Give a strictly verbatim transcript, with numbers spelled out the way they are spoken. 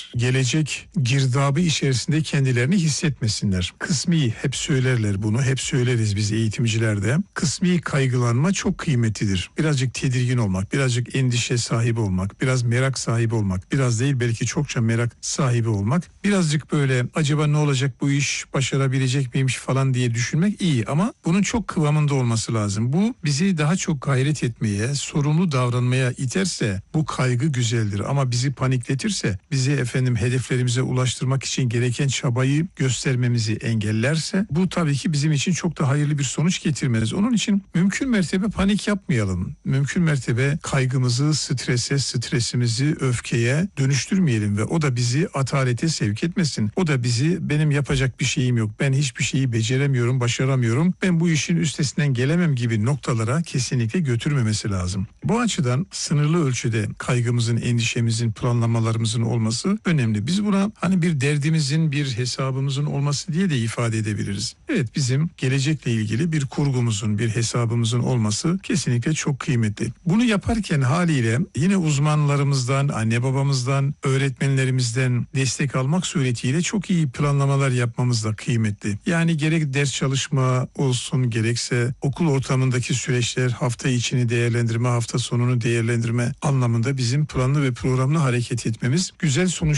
bir gelecek girdabı içerisinde kendilerini hissetmesinler. Kısmi, hep söylerler bunu, hep söyleriz biz eğitimciler de. Kısmi kaygılanma çok kıymetlidir. Birazcık tedirgin olmak, birazcık endişe sahibi olmak, biraz merak sahibi olmak, biraz değil belki çokça merak sahibi olmak, birazcık böyle acaba ne olacak, bu iş başarabilecek miymiş falan diye düşünmek iyi ama bunun çok kıvamında olması lazım. Bu bizi daha çok gayret etmeye, sorumlu davranmaya iterse bu kaygı güzeldir ama bizi panikletirse, bizi efendim hedeflerimize ulaştırmak için gereken çabayı göstermemizi engellerse bu tabii ki bizim için çok da hayırlı bir sonuç getirmez. Onun için mümkün mertebe panik yapmayalım. Mümkün mertebe kaygımızı strese, stresimizi öfkeye dönüştürmeyelim ve o da bizi atalete sevk etmesin. O da bizi benim yapacak bir şeyim yok, ben hiçbir şeyi beceremiyorum, başaramıyorum, ben bu işin üstesinden gelemem gibi noktalara kesinlikle götürmemesi lazım. Bu açıdan sınırlı ölçüde kaygımızın, endişemizin, planlamalarımızın olması önemli. Biz buna hani bir derdimizin, bir hesabımızın olması diye de ifade edebiliriz. Evet, bizim gelecekle ilgili bir kurgumuzun, bir hesabımızın olması kesinlikle çok kıymetli. Bunu yaparken haliyle yine uzmanlarımızdan, anne babamızdan, öğretmenlerimizden destek almak suretiyle çok iyi planlamalar yapmamız da kıymetli. Yani gerek ders çalışma olsun, gerekse okul ortamındaki süreçler, hafta içini değerlendirme, hafta sonunu değerlendirme anlamında bizim planlı ve programlı hareket etmemiz güzel sonuç